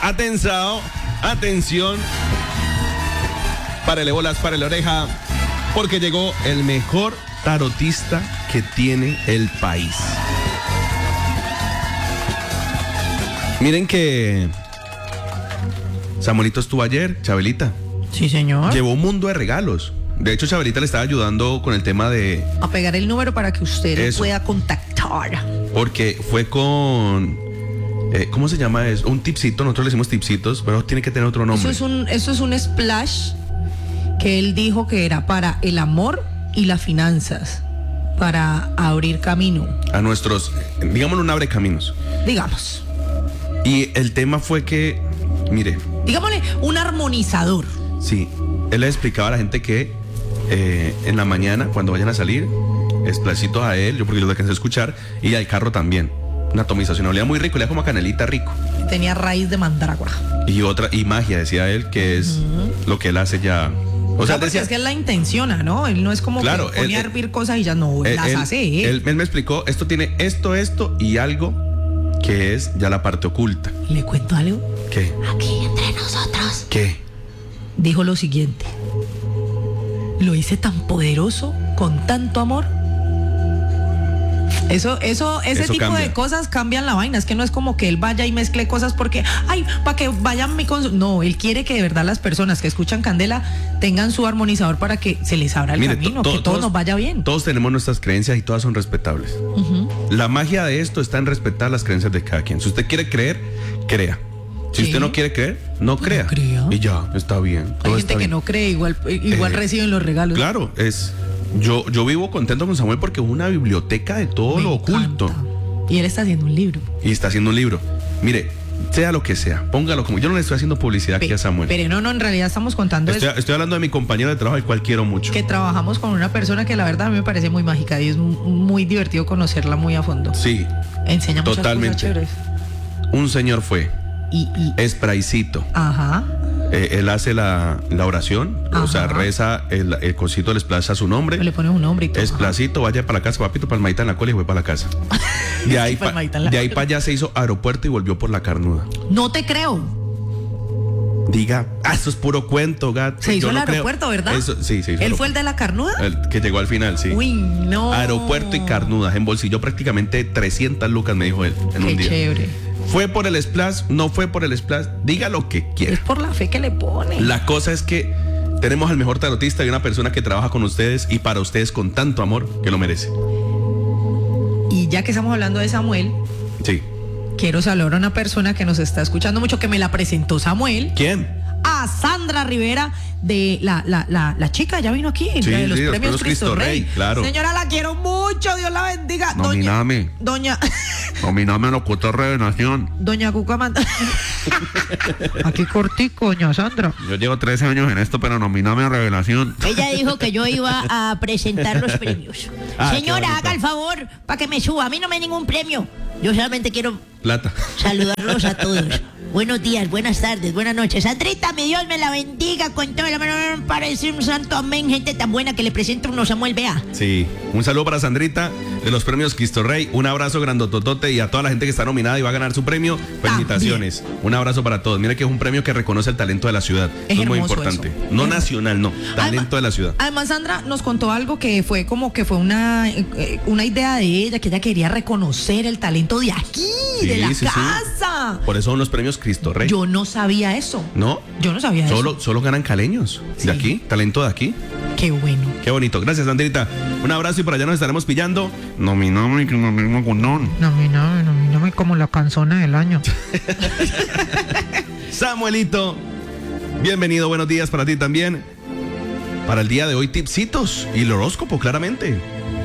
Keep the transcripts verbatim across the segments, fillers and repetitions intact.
Atención, atención. Párele bolas, párele oreja, porque llegó el mejor tarotista que tiene el país. Miren que Samuelito estuvo ayer, Chabelita. Sí, señor. Llevó un mundo de regalos. De hecho, Chabelita le estaba ayudando con el tema de... A pegar el número para que usted lo pueda contactar. Porque fue con... Eh, ¿Cómo se llama eso? Un tipsito, nosotros le decimos tipsitos, pero tiene que tener otro nombre. Eso es un, eso es un splash que él dijo que era para el amor y las finanzas, para abrir camino. A nuestros, digamos, un abre caminos. Digamos. Y el tema fue que, mire... Digámosle, un armonizador. Sí, él le explicaba a la gente que eh, en la mañana, cuando vayan a salir, splashcitos a él, yo porque lo alcancé a escuchar, y al carro también. Una atomización, olía muy rico, olía como a canelita rico. Tenía raíz de mandrágora. Y otra, y magia, decía él, que es uh-huh. lo que él hace ya. O sea, decía, es que él la intenciona, ¿no? Él no es como claro, que ponía él, a hervir cosas y ya no, él, las él, hace. ¿eh? Él, él me explicó, esto tiene esto, esto y algo que es ya la parte oculta. ¿Le cuento algo? ¿Qué? Aquí entre nosotros. ¿Qué? Dijo lo siguiente: lo hice tan poderoso, con tanto amor. Eso, eso, ese eso tipo cambia. de cosas cambian la vaina. Es que no es como que él vaya y mezcle cosas porque, ay, para que vayan mi cons- No, él quiere que de verdad las personas que escuchan Candela tengan su armonizador para que se les abra el Mire, camino, to- to- que todo todos, nos vaya bien. Todos tenemos nuestras creencias y todas son respetables. Uh-huh. La magia de esto está en respetar las creencias de cada quien. Si usted quiere creer, crea. Si ¿Sí? usted no quiere creer, no crea. No crea. Y ya, está bien. Hay gente que bien. no cree, igual, igual eh, reciben los regalos. Claro, es... Yo, yo vivo contento con Samuel porque es una biblioteca de todo Me lo oculto. encanta. Y él está haciendo un libro. Y está haciendo un libro. Mire, sea lo que sea, póngalo como... Yo no le estoy haciendo publicidad Pe- aquí a Samuel. Pero no, no, en realidad estamos contando Estoy, eso, estoy hablando de mi compañero de trabajo, el cual quiero mucho. que trabajamos con una persona que la verdad a mí me parece muy mágica y es muy divertido conocerla muy a fondo. Sí. Enseña muchas totalmente. cosas chéveres. Un señor fue... Y, y... Spraycito. Ajá. Eh, él hace la, la oración, Ajá. o sea, reza el, el cosito, le desplaza su nombre. Le pone un nombre y todo. Esplacito, vaya para la casa, papito, palmadita en la cola y fue para la casa. De ahí, pa, de ahí para allá se hizo aeropuerto y volvió por la Carnuda. No te creo. Diga, ah, eso es puro cuento, gato. Se hizo Yo el no aeropuerto, creo. ¿verdad? Eso, sí, sí. ¿Él fue el de la Carnuda? El que llegó al final, sí. Uy, no. Aeropuerto y Carnuda, embolsilló prácticamente trescientas lucas, me dijo él, en Qué un día. Chévere. ¿Fue por el splash? ¿No fue por el splash? Diga lo que quiera. Es por la fe que le pone. La cosa es que tenemos al mejor tarotista y una persona que trabaja con ustedes y para ustedes con tanto amor que lo merece. Y ya que estamos hablando de Samuel, sí, quiero saludar a una persona que nos está escuchando mucho, que me la presentó Samuel. ¿Quién? A Sandra Rivera, de la, la, la, la chica, ya vino aquí, sí, la de los sí, premios los Cristo Rey. Rey. Claro. Señora, la quiero mucho, Dios la bendiga. Nominame. Doña. Nominame locutor Revelación. Doña Cuca manda. Aquí cortico, doña Sandra. Yo llevo trece años en esto, pero nominame a Revelación. Ella dijo que yo iba a presentar los premios. Ah, señora, haga el favor para que me suba. A mí no me da ningún premio. Yo solamente quiero plata. Saludarlos a todos. Buenos días, buenas tardes, buenas noches. Sandrita, mi Dios me la bendiga con todo el amor. Parece un santo amén, gente tan buena que le presento uno Samuel Bea. Sí, un saludo para Sandrita de los premios Cristo Rey. Un abrazo grandototote y a toda la gente que está nominada y va a ganar su premio. Felicitaciones. También. Un abrazo para todos. Mira que es un premio que reconoce el talento de la ciudad. Es, es muy importante. Eso. No es nacional, no. Talento además, de la ciudad. Además, Sandra nos contó algo que fue como que fue una, una idea de ella, que ella quería reconocer el talento de aquí, sí, de la sí, casa. Sí. Por eso son los premios Cristo Rey. Yo no sabía eso. ¿No? Yo no sabía solo, eso. Solo ganan caleños. Sí. De aquí, talento de aquí. Qué bueno. Qué bonito. Gracias, Sandrita. Un abrazo y por allá nos estaremos pillando. Nominame, que nominame con non. Nominame, nominame como la canzona del año. Samuelito, bienvenido, buenos días para ti también. Para el día de hoy, tipsitos y el horóscopo, claramente.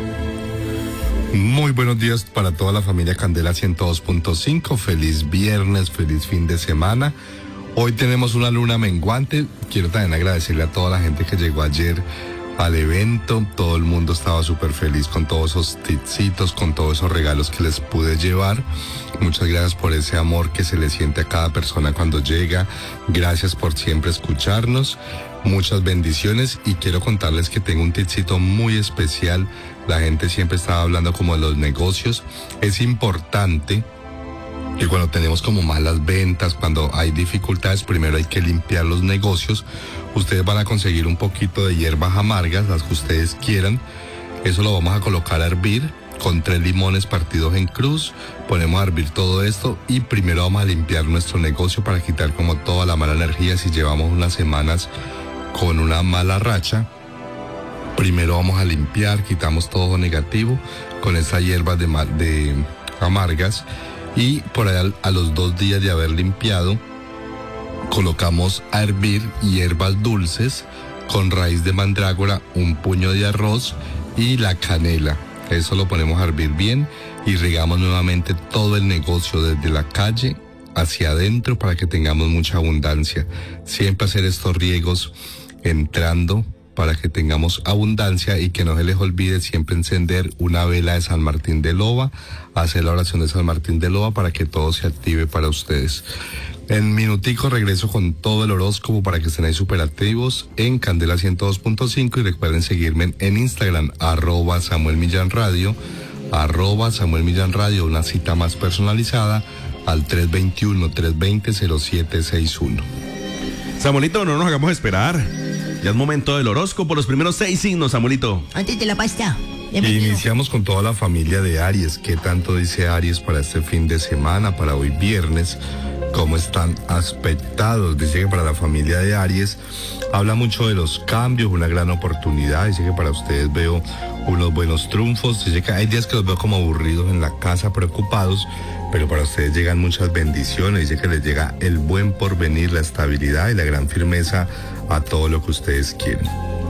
Muy buenos días para toda la familia Candela ciento dos punto cinco. Feliz viernes, feliz fin de semana. Hoy tenemos una luna menguante. Quiero también agradecerle a toda la gente que llegó ayer al evento. Todo el mundo estaba súper feliz con todos esos tipsitos, con todos esos regalos que les pude llevar. Muchas gracias por ese amor que se le siente a cada persona cuando llega. Gracias por siempre escucharnos. Muchas bendiciones y quiero contarles que tengo un tipsito muy especial. La gente siempre estaba hablando como de los negocios. Es importante Y cuando tenemos como malas ventas, cuando hay dificultades, primero hay que limpiar los negocios. Ustedes van a conseguir un poquito de hierbas amargas, las que ustedes quieran. Eso lo vamos a colocar a hervir con tres limones partidos en cruz. Ponemos a hervir todo esto y primero vamos a limpiar nuestro negocio para quitar como toda la mala energía. Si llevamos unas semanas con una mala racha, primero vamos a limpiar, quitamos todo negativo con esas hierbas de, de amargas. Y por ahí a los dos días de haber limpiado, colocamos a hervir hierbas dulces con raíz de mandrágora, un puño de arroz y la canela. Eso lo ponemos a hervir bien y regamos nuevamente todo el negocio desde la calle hacia adentro para que tengamos mucha abundancia. Siempre hacer estos riegos entrando para que tengamos abundancia y que no se les olvide siempre encender una vela de San Martín de Loba, hacer la oración de San Martín de Loba para que todo se active para ustedes. En minutico regreso con todo el horóscopo para que estén ahí súper activos en Candela ciento dos punto cinco y recuerden seguirme en Instagram, arroba Samuel Millán Radio, arroba Samuel Millán Radio, una cita más personalizada al tres dos uno, tres dos cero, cero siete seis uno. Samuelito, no nos hagamos esperar. Ya es momento del horóscopo, los primeros seis signos, Samuelito. Antes de la pasta. Y iniciamos con toda la familia de Aries. ¿Qué tanto dice Aries para este fin de semana, para hoy viernes? ¿Cómo están aspectados? Dice que para la familia de Aries habla mucho de los cambios, una gran oportunidad. Dice que para ustedes veo unos buenos triunfos. Dice que hay días que los veo como aburridos en la casa, preocupados, pero para ustedes llegan muchas bendiciones. Dice que les llega el buen porvenir, la estabilidad y la gran firmeza a todo lo que ustedes quieren.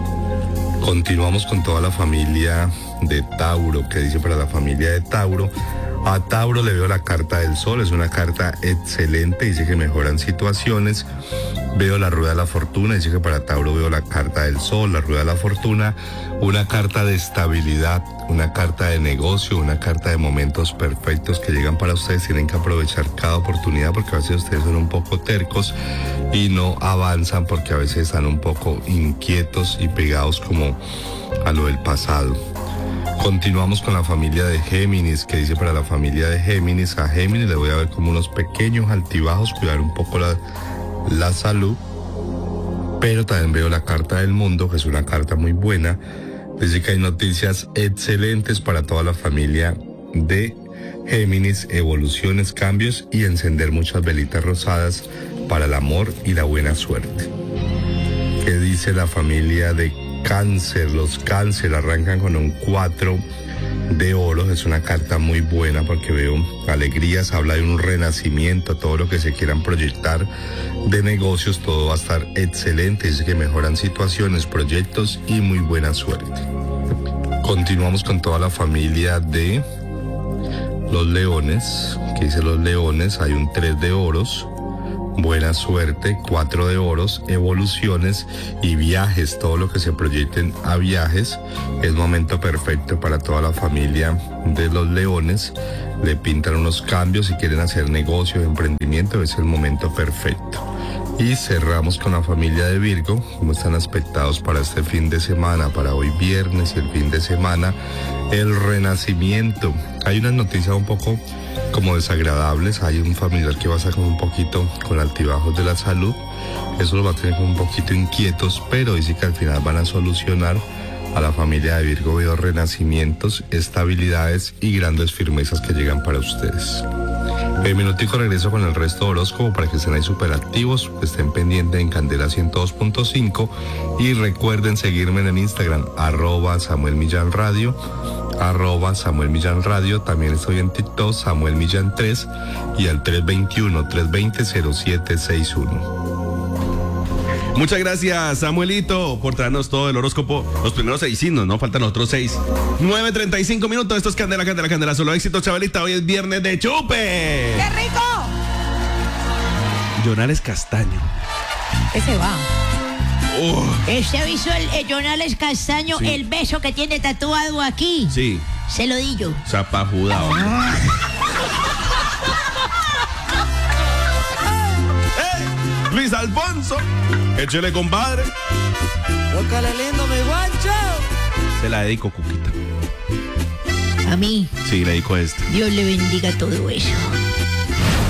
Continuamos con toda la familia de Tauro. ¿Qué dice para la familia de Tauro? A Tauro le veo la carta del sol, es una carta excelente, dice que mejoran situaciones. Veo la rueda de la fortuna, dice que para Tauro veo la carta del sol, la rueda de la fortuna, una carta de estabilidad, una carta de negocio, una carta de momentos perfectos que llegan para ustedes. Tienen que aprovechar cada oportunidad porque a veces ustedes son un poco tercos y no avanzan porque a veces están un poco inquietos y pegados como a lo del pasado. Continuamos con la familia de Géminis. ¿Qué dice para la familia de Géminis? A Géminis le voy a ver como unos pequeños altibajos, cuidar un poco la, la salud, pero también veo la carta del mundo, que es una carta muy buena. Dice que hay noticias excelentes para toda la familia de Géminis, evoluciones, cambios y encender muchas velitas rosadas para el amor y la buena suerte. ¿Qué dice la familia de Cáncer? Los Cáncer arrancan con un cuatro de oros, es una carta muy buena porque veo alegrías, habla de un renacimiento, todo lo que se quieran proyectar de negocios, todo va a estar excelente, dice que mejoran situaciones, proyectos y muy buena suerte. Continuamos con toda la familia de los Leones. ¿Qué dice los Leones? Hay un tres de oros, buena suerte, cuatro de oros, evoluciones y viajes, todo lo que se proyecten a viajes, es momento perfecto para toda la familia de los Leones. Le pintan unos cambios, si quieren hacer negocios, emprendimiento, es el momento perfecto. Y cerramos con la familia de Virgo. ¿Cómo están aspectados para este fin de semana, para hoy viernes y el fin de semana? El renacimiento. Hay unas noticias un poco como desagradables. Hay un familiar que va a estar como un poquito con altibajos de la salud. Eso lo va a tener como un poquito inquietos, pero dice que al final van a solucionar. A la familia de Virgo veo renacimientos, estabilidades y grandes firmezas que llegan para ustedes. En minutico regreso con el resto de horóscopo para que estén ahí súper activos, estén pendientes en Candela ciento dos punto cinco y recuerden seguirme en el Instagram, arroba Samuel Millán Radio, arroba Samuel Millán Radio, también estoy en TikTok, Samuel Millán tres y al tres dos uno, tres dos cero, cero siete seis uno. Muchas gracias, Samuelito, por traernos todo el horóscopo. Los primeros seis signos, ¿no? Faltan los otros seis. nueve treinta y cinco minutos. Esto es Candela, Candela, Candela. Solo éxito, chavalita. Hoy es viernes de chupe. ¡Qué rico! Jonales Castaño. ¿Qué se va? Oh. ¿Este aviso el, el Jonales Castaño, Sí. el beso que tiene tatuado aquí? Sí. Se lo di yo. Zapajudao. ¡Eh! Luis Alfonso. Échele, compadre. Tócale lindo, mi guancho. Se la dedico, Cuquita. A mí, Sí, le dedico esto. Dios le bendiga todo eso.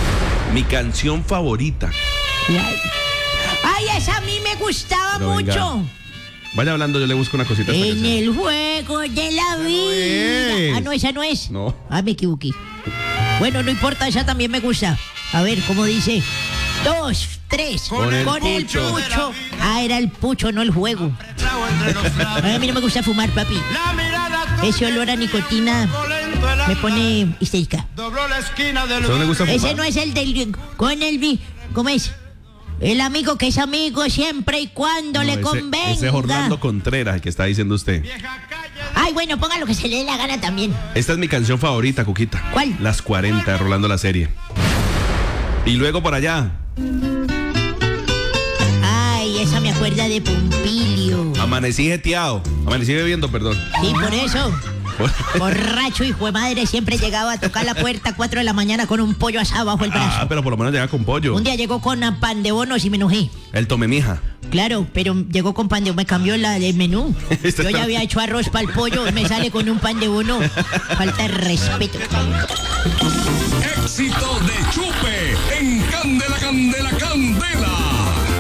Mi canción favorita. Ay, esa a mí me gustaba Pero venga, mucho. Vaya hablando, yo le busco una cosita. hasta que En sea. el juego de la vida. es. Ah, no, esa no es. No. Ah, me equivoqué. Bueno, no importa, esa también me gusta. A ver, ¿cómo dice? Dos, tres. Con el pucho. pucho. Ah, era el pucho, no el juego. Ay, a mí no me gusta fumar, papi. Ese olor a nicotina me pone histérica. ¿Solo le gusta fumar? Ese no es el del... Con el... vi- ¿Cómo es? El amigo que es amigo siempre y cuando No, le ese- convenga. Ese es Orlando Contreras, el que está diciendo usted. Ay, bueno, ponga lo que se le dé la gana también. Esta es mi canción favorita, Cuquita. ¿Cuál? Las cuarenta, de Rolando la serie. Y luego por allá, Ay, esa me acuerda de Pompilio. amanecí jeteado. Amanecí bebiendo, perdón. Sí, por eso. Borracho, hijo de madre, siempre llegaba a tocar la puerta a cuatro de la mañana con un pollo asado bajo el brazo. Ah, pero por lo menos llega con pollo. Un día llegó con a pan de bonos y me enojé. El tomemija. Claro, pero llegó con pan de me cambió la, el menú. Este Yo ya está- había hecho arroz para el pollo, me sale con un pan de bono. Falta de respeto. Éxito de Chupe en Candela, Candela, Candela.